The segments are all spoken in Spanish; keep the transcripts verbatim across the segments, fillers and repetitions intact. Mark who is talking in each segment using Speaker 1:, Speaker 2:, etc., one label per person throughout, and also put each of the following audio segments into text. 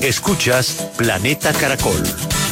Speaker 1: Escuchas Planeta Caracol.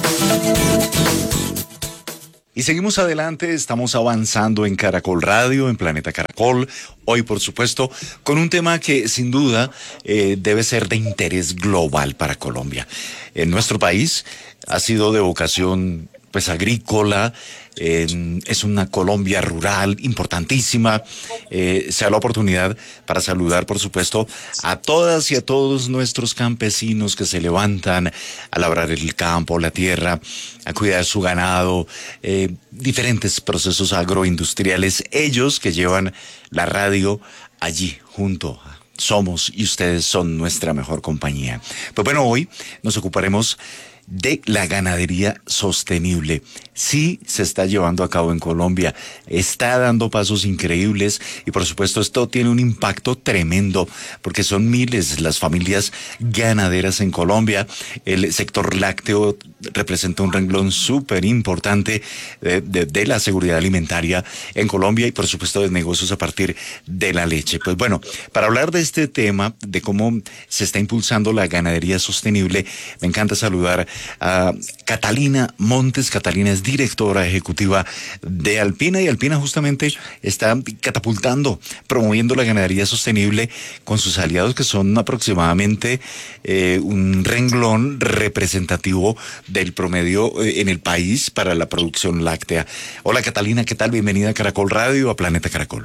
Speaker 2: Y seguimos adelante, estamos avanzando en Caracol Radio, en Planeta Caracol, hoy por supuesto, con un tema que sin duda eh, debe ser de interés global para Colombia. En nuestro país ha sido de vocación pues agrícola, eh, es una Colombia rural importantísima. Eh, sea la oportunidad para saludar, por supuesto, a todas y a todos nuestros campesinos que se levantan a labrar el campo, la tierra, a cuidar su ganado, eh, diferentes procesos agroindustriales, ellos que llevan la radio allí junto a Somos y ustedes son nuestra mejor compañía. Pues bueno, hoy nos ocuparemos de la ganadería sostenible. Sí se está llevando a cabo en Colombia, está dando pasos increíbles y por supuesto esto tiene un impacto tremendo porque son miles las familias ganaderas en Colombia. El sector lácteo representa un renglón súper importante de, de, de la seguridad alimentaria en Colombia y por supuesto de negocios a partir de la leche. Pues bueno, para hablar de este tema, de cómo se está impulsando la ganadería sostenible, me encanta saludar a Catalina Montes. Catalina es directora ejecutiva de Alpina y Alpina justamente está catapultando, promoviendo la ganadería sostenible con sus aliados que son aproximadamente eh, un renglón representativo del promedio eh, en el país para la producción láctea. Hola Catalina, ¿qué tal? Bienvenida a Caracol Radio, a Planeta Caracol.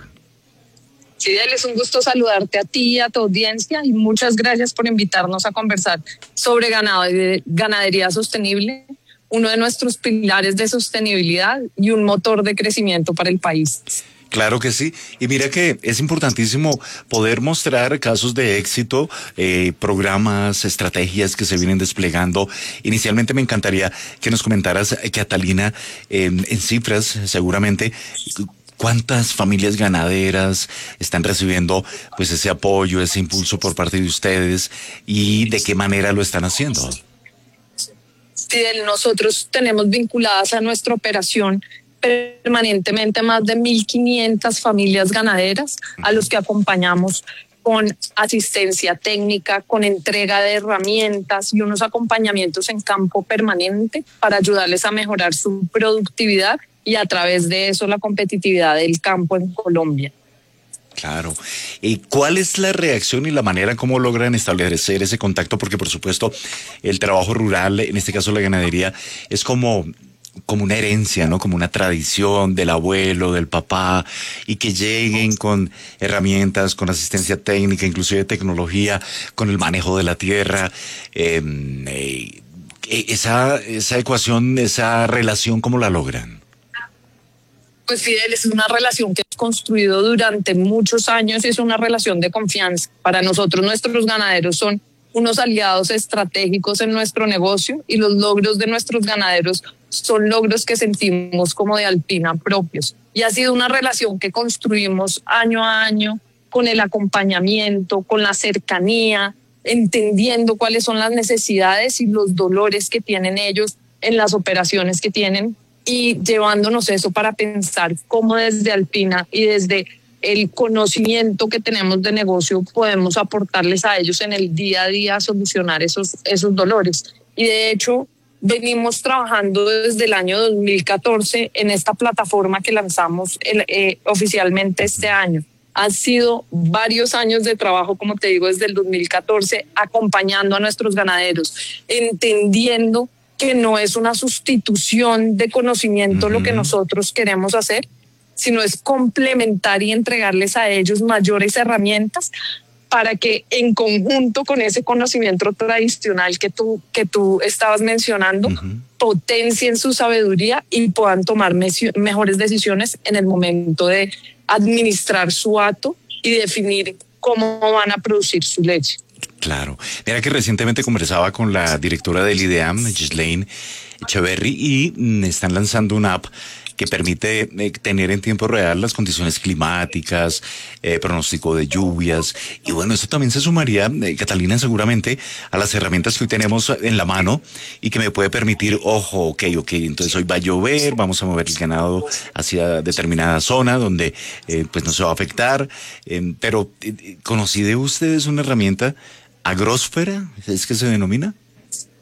Speaker 3: Fidel, es un gusto saludarte a ti y a tu audiencia y muchas gracias por invitarnos a conversar sobre ganadería sostenible, uno de nuestros pilares de sostenibilidad y un motor de crecimiento para el país.
Speaker 2: Claro que sí, y mira que es importantísimo poder mostrar casos de éxito, eh, programas, estrategias que se vienen desplegando. Inicialmente me encantaría que nos comentaras, Catalina, eh, en cifras seguramente, ¿cuántas familias ganaderas están recibiendo pues ese apoyo, ese impulso por parte de ustedes y de qué manera lo están haciendo?
Speaker 3: Fidel, nosotros tenemos vinculadas a nuestra operación permanentemente más de mil quinientas familias ganaderas a los que acompañamos con asistencia técnica, con entrega de herramientas y unos acompañamientos en campo permanente para ayudarles a mejorar su productividad y a través de eso la competitividad del campo en Colombia.
Speaker 2: Claro. ¿Y cuál es la reacción y la manera como logran establecer ese contacto? Porque por supuesto el trabajo rural, en este caso la ganadería, es como, como una herencia, ¿no? Como una tradición del abuelo, del papá, y que lleguen con herramientas, con asistencia técnica, inclusive tecnología, con el manejo de la tierra. Eh, eh, esa, esa ecuación, esa relación, ¿cómo la logran?
Speaker 3: Pues Fidel, es una relación que hemos construido durante muchos años y es una relación de confianza. Para nosotros, nuestros ganaderos son unos aliados estratégicos en nuestro negocio y los logros de nuestros ganaderos son logros que sentimos como de Alpina propios. Y ha sido una relación que construimos año a año con el acompañamiento, con la cercanía, entendiendo cuáles son las necesidades y los dolores que tienen ellos en las operaciones que tienen, y llevándonos eso para pensar cómo desde Alpina y desde el conocimiento que tenemos de negocio podemos aportarles a ellos en el día a día a solucionar esos, esos dolores. Y de hecho venimos trabajando desde el año dos mil catorce en esta plataforma que lanzamos el, eh, oficialmente este año. Han sido varios años de trabajo, como te digo, desde el dos mil catorce, acompañando a nuestros ganaderos, entendiendo que no es una sustitución de conocimiento uh-huh. lo que nosotros queremos hacer, sino es complementar y entregarles a ellos mayores herramientas para que en conjunto con ese conocimiento tradicional que tú, que tú estabas mencionando, uh-huh. potencien su sabiduría y puedan tomar me- mejores decisiones en el momento de administrar su hato y definir cómo van a producir su leche.
Speaker 2: Claro. Mira que recientemente conversaba con la directora del IDEAM, Ghislaine Echeverry, y mm, están lanzando una app que permite eh, tener en tiempo real las condiciones climáticas, eh, pronóstico de lluvias. Y bueno, eso también se sumaría, eh, Catalina, seguramente a las herramientas que hoy tenemos en la mano y que me puede permitir, ojo, ok, ok, entonces hoy va a llover, vamos a mover el ganado hacia determinada zona donde eh, pues no se va a afectar. Eh, pero, eh, ¿conocí de ustedes una herramienta agrósfera? ¿Es que se denomina?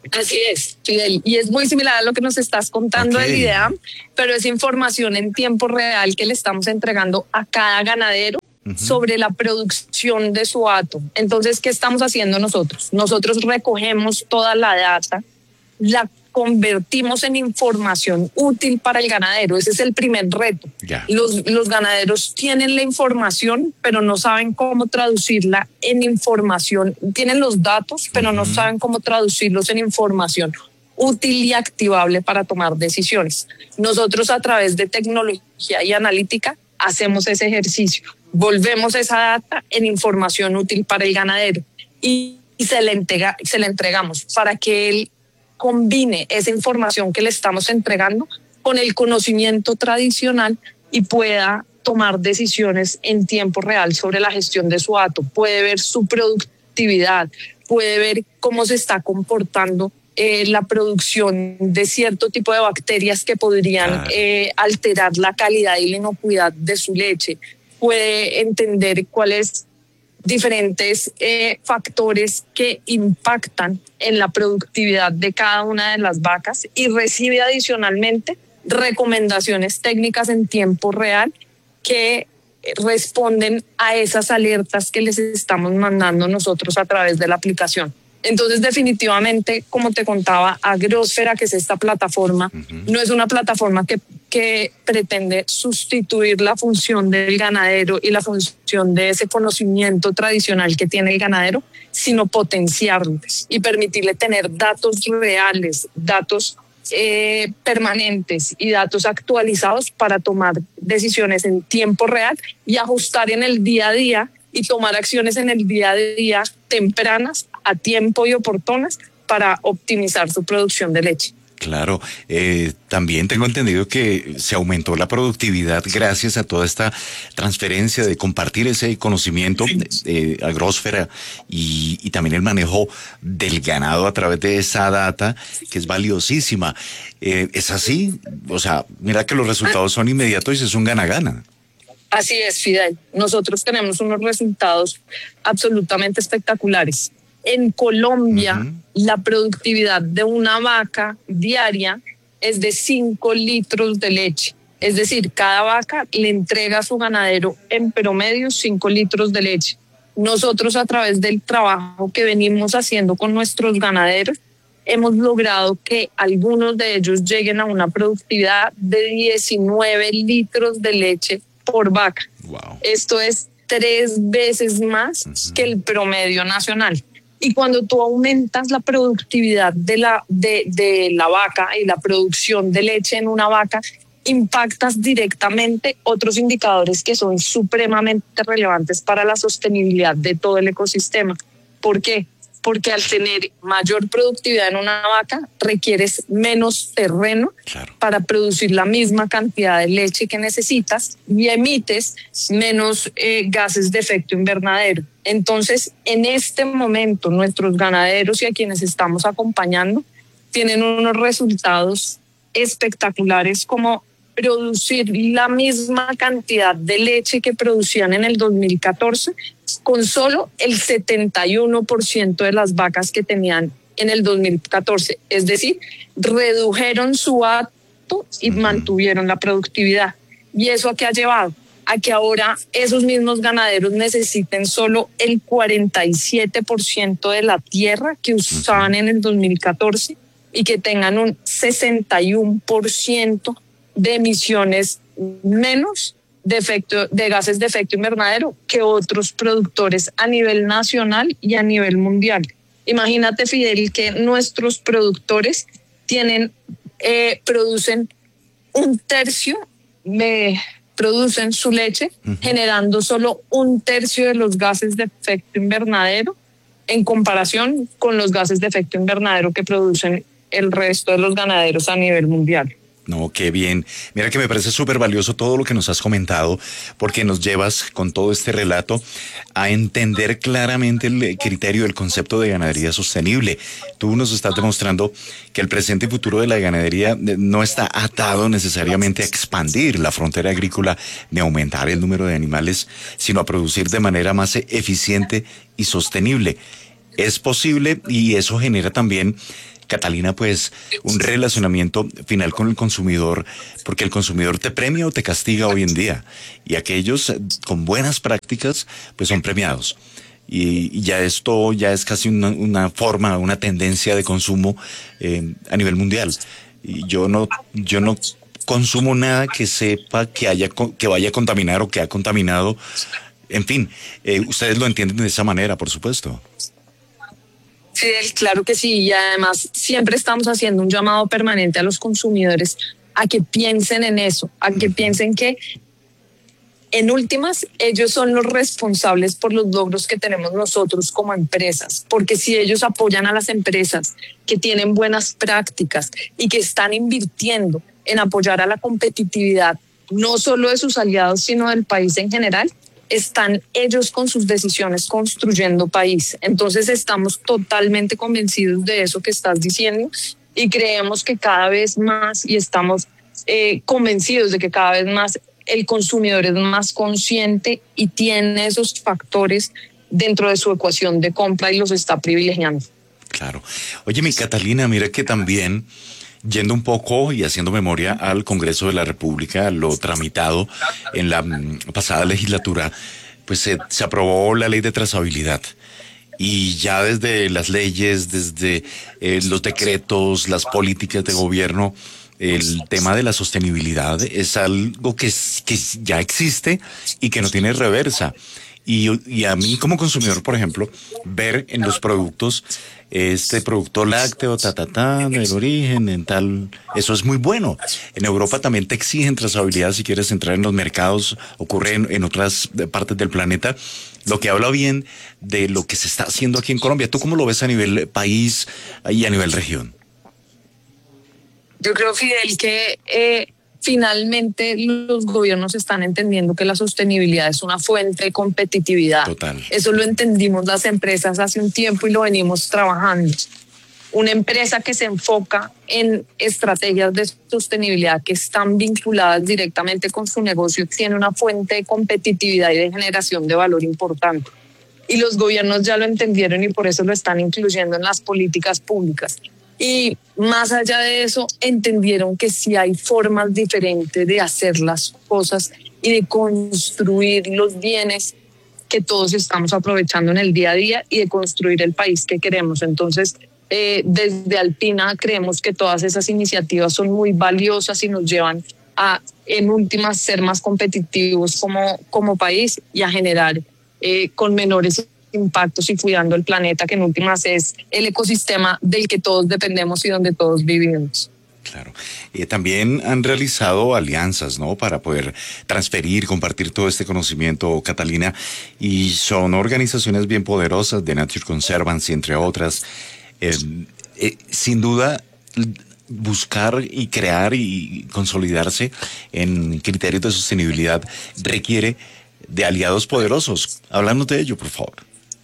Speaker 3: Así es, Fidel, y es muy similar a lo que nos estás contando
Speaker 2: Ok.
Speaker 3: del IDEAM, pero es información en tiempo real que le estamos entregando a cada ganadero
Speaker 2: Ujú.
Speaker 3: sobre la producción de su hato. Entonces, ¿qué estamos haciendo nosotros? Nosotros recogemos toda la data, la convertimos en información útil para el ganadero. Ese es el primer reto.
Speaker 2: Ya.
Speaker 3: Los, los ganaderos tienen la información, pero no saben cómo traducirla en información. Tienen los datos, pero no
Speaker 2: Ujú.
Speaker 3: saben cómo traducirlos en información útil y activable para tomar decisiones. Nosotros, a través de tecnología y analítica, hacemos ese ejercicio. Volvemos esa data en información útil para el ganadero y, y se, le entrega, se le entregamos para que él combine esa información que le estamos entregando con el conocimiento tradicional y pueda tomar decisiones en tiempo real sobre la gestión de su hato. Puede ver su productividad, puede ver cómo se está comportando eh, la producción de cierto tipo de bacterias que podrían
Speaker 2: Claro.
Speaker 3: eh, alterar la calidad y la inocuidad de su leche. Puede entender cuáles diferentes eh, factores que impactan en la productividad de cada una de las vacas y recibe adicionalmente recomendaciones técnicas en tiempo real que responden a esas alertas que les estamos mandando nosotros a través de la aplicación. Entonces, definitivamente, como te contaba, Agrosfera, que es esta plataforma, uh-huh. no es una plataforma que, que pretende sustituir la función del ganadero y la función de ese conocimiento tradicional que tiene el ganadero, sino potenciarlos y permitirle tener datos reales, datos eh, permanentes y datos actualizados para tomar decisiones en tiempo real y ajustar en el día a día y tomar acciones en el día a día tempranas, a tiempo y oportunas para optimizar su producción de leche.
Speaker 2: Claro, eh, también tengo entendido que se aumentó la productividad gracias a toda esta transferencia de compartir ese conocimiento eh, Agrosfera y, y también el manejo del ganado a través de esa data que es valiosísima. Eh, ¿Es así? O sea, mira que los resultados son inmediatos y es un gana-gana.
Speaker 3: Así es, Fidel. Nosotros tenemos unos resultados absolutamente espectaculares. En Colombia, uh-huh. la productividad de una vaca diaria es de cinco litros de leche. Es decir, cada vaca le entrega a su ganadero en promedio cinco litros de leche. Nosotros, a través del trabajo que venimos haciendo con nuestros ganaderos, hemos logrado que algunos de ellos lleguen a una productividad de diecinueve litros de leche por vaca.
Speaker 2: Wow.
Speaker 3: Esto es tres veces más uh-huh. que el promedio nacional. Y cuando tú aumentas la productividad de la, de, de la vaca y la producción de leche en una vaca, impactas directamente otros indicadores que son supremamente relevantes para la sostenibilidad de todo el ecosistema. ¿Por qué? Porque al tener mayor productividad en una vaca, requieres menos terreno
Speaker 2: claro.
Speaker 3: para producir la misma cantidad de leche que necesitas y emites menos eh, gases de efecto invernadero. Entonces, en este momento, nuestros ganaderos y a quienes estamos acompañando tienen unos resultados espectaculares, como producir la misma cantidad de leche que producían en el dos mil catorce con solo el setenta y uno por ciento de las vacas que tenían en el dos mil catorce. Es decir, redujeron su hato y uh-huh. mantuvieron la productividad. ¿Y eso a qué ha llevado? A que ahora esos mismos ganaderos necesiten solo el cuarenta y siete por ciento de la tierra que usaban uh-huh. en el dos mil catorce y que tengan un sesenta y uno por ciento de emisiones menos de, efecto, de gases de efecto invernadero que otros productores a nivel nacional y a nivel mundial. Imagínate, Fidel, que nuestros productores tienen, eh, producen un tercio, de, producen su leche uh-huh. generando solo un tercio de los gases de efecto invernadero en comparación con los gases de efecto invernadero que producen el resto de los ganaderos a nivel mundial.
Speaker 2: No, qué bien. Mira que me parece súper valioso todo lo que nos has comentado, porque nos llevas con todo este relato a entender claramente el criterio, el concepto de ganadería sostenible. Tú nos estás demostrando que el presente y futuro de la ganadería no está atado necesariamente a expandir la frontera agrícola ni aumentar el número de animales, sino a producir de manera más eficiente y sostenible. Es posible y eso genera también Catalina, pues un relacionamiento final con el consumidor, porque el consumidor te premia o te castiga hoy en día, y aquellos eh, con buenas prácticas, pues son premiados. Y, y ya esto ya es casi una, una forma, una tendencia de consumo eh, a nivel mundial. Y yo no, yo no consumo nada que sepa que haya, que vaya a contaminar o que ha contaminado. En fin, eh, ustedes lo entienden de esa manera, por supuesto.
Speaker 3: Fidel, claro que sí, y además siempre estamos haciendo un llamado permanente a los consumidores a que piensen en eso, a que piensen que en últimas ellos son los responsables por los logros que tenemos nosotros como empresas, porque si ellos apoyan a las empresas que tienen buenas prácticas y que están invirtiendo en apoyar a la competitividad, no solo de sus aliados, sino del país en general, están ellos con sus decisiones construyendo país. Entonces estamos totalmente convencidos de eso que estás diciendo y creemos que cada vez más, y estamos eh, convencidos de que cada vez más el consumidor es más consciente y tiene esos factores dentro de su ecuación de compra y los está privilegiando.
Speaker 2: Claro. Oye, mi Catalina, mira que también, yendo un poco y haciendo memoria al Congreso de la República, lo tramitado en la mm, pasada legislatura, pues se, se aprobó la ley de trazabilidad. Y ya desde las leyes, desde eh, los decretos, las políticas de gobierno, el tema de la sostenibilidad es algo que, que ya existe y que no tiene reversa. Y, y a mí como consumidor, por ejemplo, ver en los productos este producto lácteo, ta, ta, ta, del origen, en tal, eso es muy bueno. En Europa también te exigen trazabilidad si quieres entrar en los mercados, ocurre en, en otras partes del planeta, lo que habla bien de lo que se está haciendo aquí en Colombia. ¿Tú cómo lo ves a nivel país y a nivel región?
Speaker 3: Yo creo, Fidel, que eh, finalmente los gobiernos están entendiendo que la sostenibilidad es una fuente de competitividad.
Speaker 2: Total.
Speaker 3: Eso lo entendimos las empresas hace un tiempo y lo venimos trabajando. Una empresa que se enfoca en estrategias de sostenibilidad que están vinculadas directamente con su negocio tiene una fuente de competitividad y de generación de valor importante. Y los gobiernos ya lo entendieron y por eso lo están incluyendo en las políticas públicas. Y más allá de eso, entendieron que sí hay formas diferentes de hacer las cosas y de construir los bienes que todos estamos aprovechando en el día a día y de construir el país que queremos. Entonces, eh, desde Alpina creemos que todas esas iniciativas son muy valiosas y nos llevan a, en últimas, ser más competitivos como, como país y a generar eh, con menores impactos y cuidando el planeta, que en últimas es el ecosistema del que todos dependemos y donde todos vivimos.
Speaker 2: Claro. Eh, también han realizado alianzas, ¿no? Para poder transferir, compartir todo este conocimiento, Catalina, y son organizaciones bien poderosas, de Nature Conservancy, entre otras. Eh, eh, sin duda, buscar y crear y consolidarse en criterios de sostenibilidad requiere de aliados poderosos. Háblanos de ello, por favor.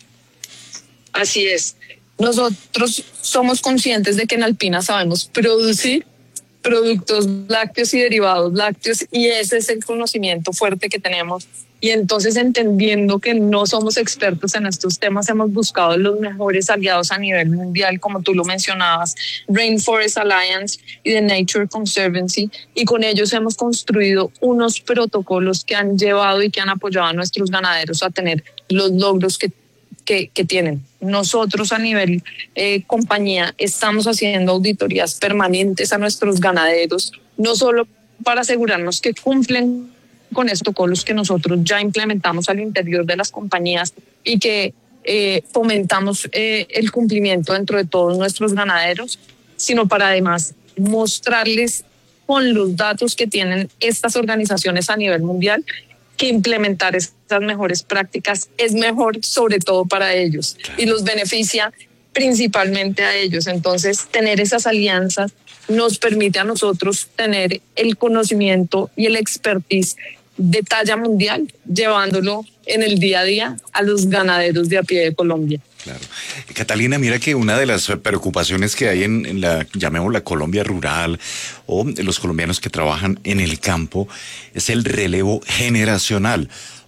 Speaker 3: Así es. Nosotros somos conscientes de que en Alpina sabemos producir productos lácteos y derivados lácteos y ese es el conocimiento fuerte que tenemos. Y entonces, entendiendo que no somos expertos en estos temas, hemos buscado los mejores aliados a nivel mundial, como tú lo mencionabas, Rainforest Alliance y The Nature Conservancy, y con ellos hemos construido unos protocolos que han llevado y que han apoyado a nuestros ganaderos a tener los logros que Que, que tienen. Nosotros a nivel eh, compañía estamos haciendo auditorías permanentes a nuestros ganaderos, no solo para asegurarnos que cumplen con estos protocolos que nosotros ya implementamos al interior de las compañías y que eh, fomentamos eh, el cumplimiento dentro de todos nuestros ganaderos, sino para además mostrarles con los datos que tienen estas organizaciones a nivel mundial que implementar estas mejores prácticas es mejor sobre todo para ellos y los beneficia principalmente a ellos. Entonces, tener esas alianzas nos permite a nosotros tener el conocimiento y el expertise de talla mundial, llevándolo en el día a día a los ganaderos de a pie de Colombia.
Speaker 2: Claro. Catalina, mira que una de las preocupaciones que hay en, en la, llamémosla Colombia rural, o los colombianos que trabajan en el campo, es el relevo generacional.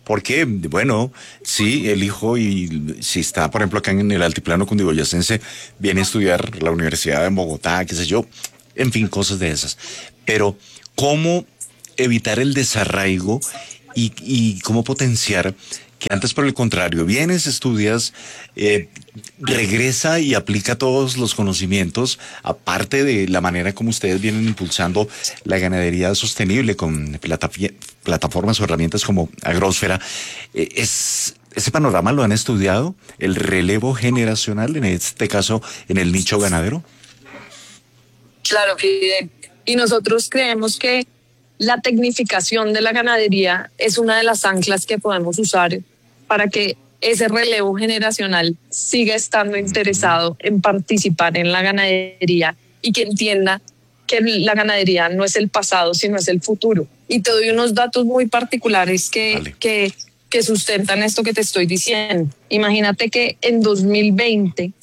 Speaker 2: Porque, bueno, sí, el hijo, y si está, por ejemplo, acá en el altiplano cundiboyacense, viene a estudiar la universidad en Bogotá, qué sé yo, en fin, cosas de esas. Pero, ¿cómo evitar el desarraigo y, y cómo potenciar que antes, por el contrario, vienes, estudias, eh, regresa y aplica todos los conocimientos, aparte de la manera como ustedes vienen impulsando la ganadería sostenible con platafi- plataformas o herramientas como Agrosfera? Eh, es, ¿Ese panorama lo han estudiado? ¿El relevo generacional, en este caso, en el nicho ganadero?
Speaker 3: Claro, Fidel. Y nosotros creemos que la tecnificación de la ganadería es una de las anclas que podemos usar para que ese relevo generacional siga estando interesado en participar en la ganadería y que entienda que la ganadería no es el pasado, sino es el futuro. Y te doy unos datos muy particulares que,
Speaker 2: Vale.
Speaker 3: que, que sustentan esto que te estoy diciendo. Imagínate que en dos mil veinte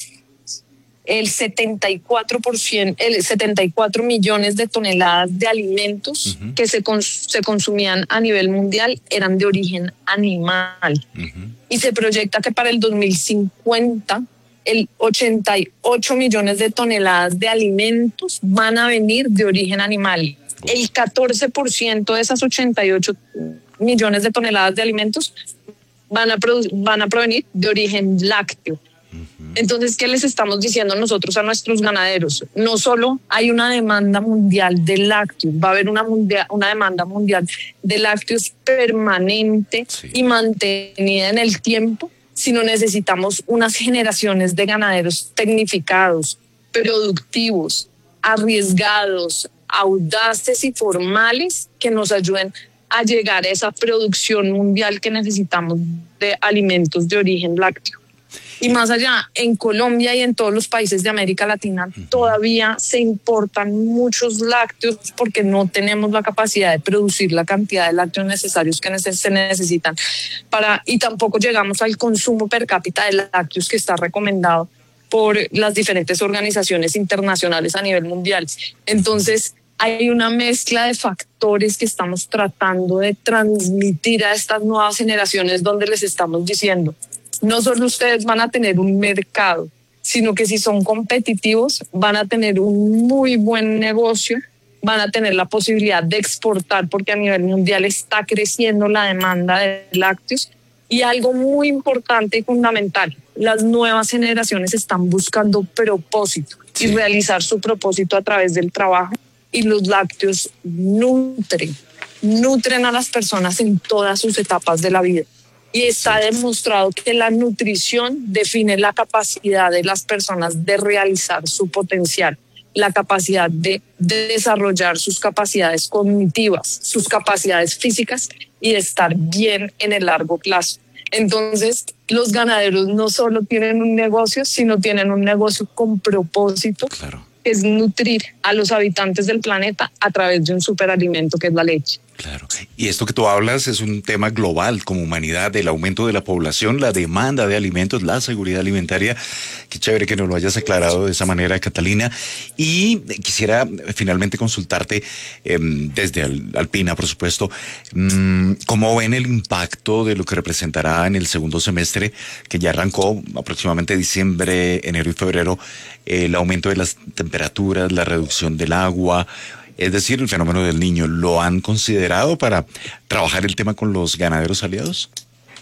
Speaker 3: el setenta y cuatro por ciento, el setenta y cuatro millones de toneladas de alimentos uh-huh. que se, cons- se consumían a nivel mundial eran de origen animal. Uh-huh. Y se proyecta que para el dos mil cincuenta el ochenta y ocho millones de toneladas de alimentos van a venir de origen animal. Uh-huh. El catorce por ciento de esas ochenta y ocho millones de toneladas de alimentos van a, produ- van a provenir de origen lácteo. Entonces, ¿qué les estamos diciendo nosotros a nuestros ganaderos? No solo hay una demanda mundial de lácteos, va a haber una, mundial, una demanda mundial de lácteos permanente sí. y mantenida en el tiempo, sino necesitamos unas generaciones de ganaderos tecnificados, productivos, arriesgados, audaces y formales que nos ayuden a llegar a esa producción mundial que necesitamos de alimentos de origen lácteo. Y más allá, en Colombia y en todos los países de América Latina uh-huh. todavía se importan muchos lácteos porque no tenemos la capacidad de producir la cantidad de lácteos necesarios que neces- se necesitan para, y tampoco llegamos al consumo per cápita de lácteos que está recomendado por las diferentes organizaciones internacionales a nivel mundial. Entonces, hay una mezcla de factores que estamos tratando de transmitir a estas nuevas generaciones donde les estamos diciendo: no solo ustedes van a tener un mercado, sino que si son competitivos van a tener un muy buen negocio, van a tener la posibilidad de exportar porque a nivel mundial está creciendo la demanda de lácteos. Y algo muy importante y fundamental, las nuevas generaciones están buscando propósito sí. y realizar su propósito a través del trabajo, y los lácteos nutren, nutren a las personas en todas sus etapas de la vida. Y está demostrado que la nutrición define la capacidad de las personas de realizar su potencial, la capacidad de, de desarrollar sus capacidades cognitivas, sus capacidades físicas y de estar bien en el largo plazo. Entonces, los ganaderos no solo tienen un negocio, sino tienen un negocio con propósito, claro. que es nutrir a los habitantes del planeta a través de un superalimento que es la leche.
Speaker 2: Claro. Y esto que tú hablas es un tema global como humanidad, el aumento de la población, la demanda de alimentos, la seguridad alimentaria. Qué chévere que nos lo hayas aclarado de esa manera, Catalina. Y quisiera finalmente consultarte eh, desde Alpina, por supuesto, mmm, ¿cómo ven el impacto de lo que representará en el segundo semestre, que ya arrancó aproximadamente diciembre, enero y febrero, eh, el aumento de las temperaturas, la reducción del agua? Es decir, el fenómeno del Niño, ¿lo han considerado para trabajar el tema con los ganaderos aliados?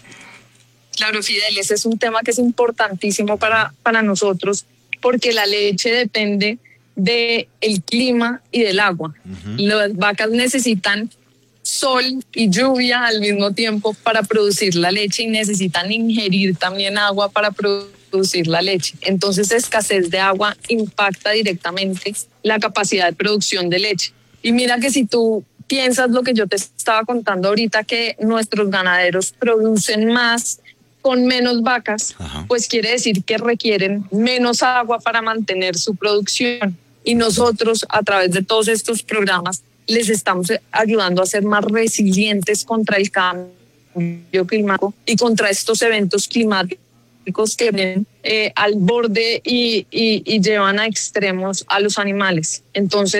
Speaker 3: Claro, Fidel, ese es un tema que es importantísimo para, para nosotros, porque la leche depende del clima y del agua. Uh-huh. Las vacas necesitan sol y lluvia al mismo tiempo para producir la leche y necesitan ingerir también agua para producir la leche. Entonces, escasez de agua impacta directamente la capacidad de producción de leche. Y mira que si tú piensas lo que yo te estaba contando ahorita, que nuestros ganaderos producen más con menos vacas, Ajá. pues quiere decir que requieren menos agua para mantener su producción. Y nosotros, a través de todos estos programas, les estamos ayudando a ser más resilientes contra el cambio climático y contra estos eventos climáticos que vienen eh, al borde y, y, y llevan a extremos a los animales. Entonces,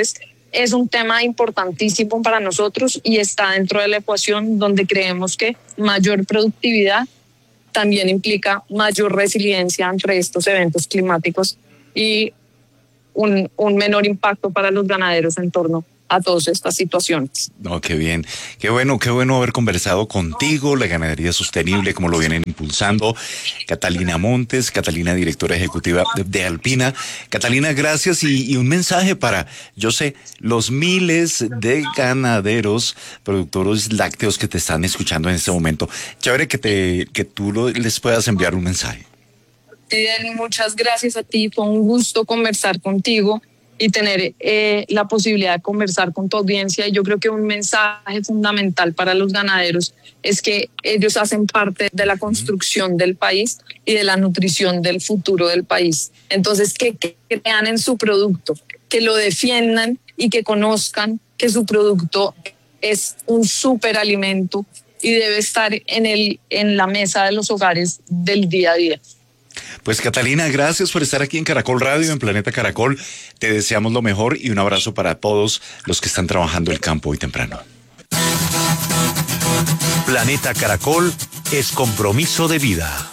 Speaker 3: es un tema importantísimo para nosotros y está dentro de la ecuación donde creemos que mayor productividad también implica mayor resiliencia ante estos eventos climáticos y un, un menor impacto para los ganaderos en torno a todas estas situaciones.
Speaker 2: No, qué bien, qué bueno, qué bueno haber conversado contigo, la ganadería sostenible, como lo vienen impulsando. Catalina Montes, Catalina, directora ejecutiva de, de Alpina. Catalina, gracias y, y un mensaje para, yo sé, los miles de ganaderos, productores lácteos que te están escuchando en este momento. Chévere que, te, que tú lo, les puedas enviar un mensaje.
Speaker 3: Fidel, muchas gracias a ti, fue un gusto conversar contigo y tener eh, la posibilidad de conversar con tu audiencia. Y yo creo que un mensaje fundamental para los ganaderos es que ellos hacen parte de la construcción del país y de la nutrición del futuro del país. Entonces, que, que crean en su producto, que lo defiendan y que conozcan que su producto es un superalimento y debe estar en, el, en la mesa de los hogares del día a día.
Speaker 2: Pues Catalina, gracias por estar aquí en Caracol Radio, en Planeta Caracol. Te deseamos lo mejor y un abrazo para todos los que están trabajando el campo hoy temprano.
Speaker 1: Planeta Caracol es compromiso de vida.